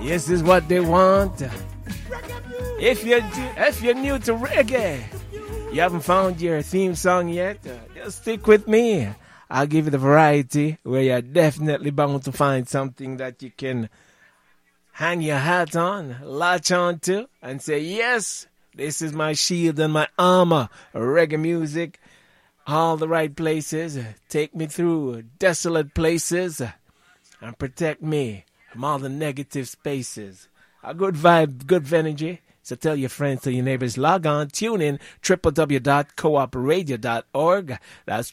Yes, is what they want. If you're new to reggae, you haven't found your theme song yet, just stick with me. I'll give you the variety where you're definitely bound to find something that you can hang your hat on, latch on to, and say, yes, this is my shield and my armor. Reggae music, all the right places. Take me through desolate places and protect me from all the negative spaces. A good vibe, good energy. So tell your friends, tell your neighbors, log on, tune in, www.coopradio.org. That's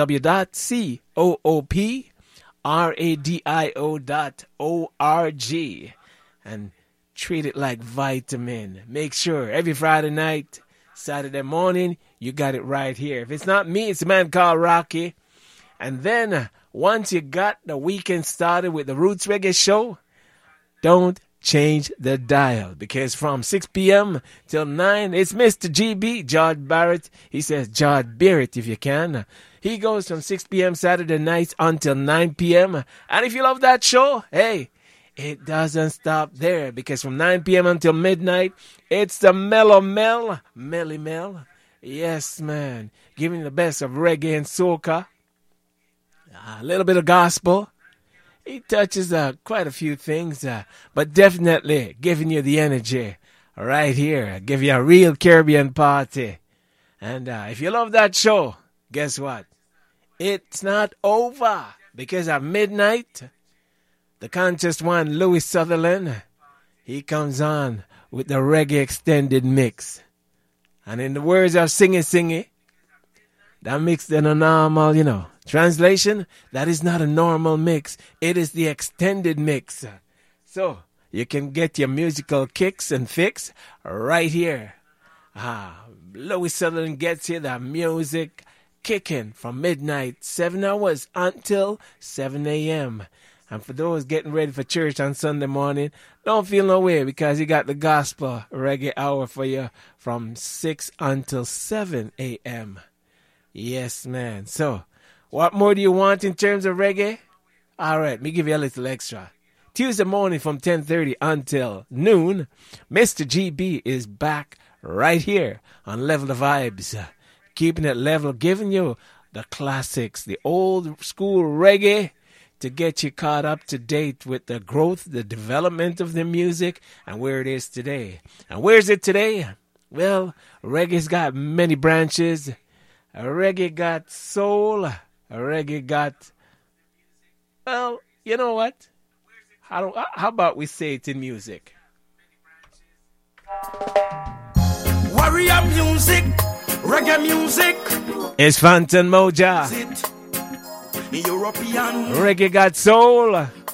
www.coopradio.org. And treat it like vitamin. Make sure every Friday night, Saturday morning, you got it right here. If it's not me, it's a man called Rocky. And then once you got the weekend started with the Roots Reggae Show, don't change the dial, because from 6 p.m. till 9, it's Mr. GB, George Barrett. He says, George Barrett, if you can. He goes from 6 p.m. Saturday nights until 9 p.m. And if you love that show, hey, it doesn't stop there, because from 9 p.m. until midnight, it's the Mellow Mel, Melly Mel. Yes, man. Giving you the best of reggae and soca. A little bit of gospel. He touches quite a few things, but definitely giving you the energy right here. Give you a real Caribbean party. And if you love that show, guess what? It's not over, because at midnight, the conscious one, Louis Sutherland, he comes on with the reggae extended mix. And in the words of Singy, that mix than a normal, Translation, that is not a normal mix. It is the extended mix. So, you can get your musical kicks and fix right here. Louis Sutherland gets you the music kicking from midnight, 7 hours until 7 a.m. And for those getting ready for church on Sunday morning, don't feel no way, because he got the gospel reggae hour for you from 6 until 7 a.m. Yes, man. So, what more do you want in terms of reggae? All right, let me give you a little extra. Tuesday morning from 10:30 until noon, Mr. GB is back right here on Level the Vibes. Keeping it level, giving you the classics, the old school reggae, to get you caught up to date with the growth, the development of the music, and where it is today. And where is it today? Well, reggae's got many branches. Reggae got soul. Reggae got, well, you know what? How about we say it in music? Warrior music, reggae music. It's Phantom Moja. European. Reggae got soul.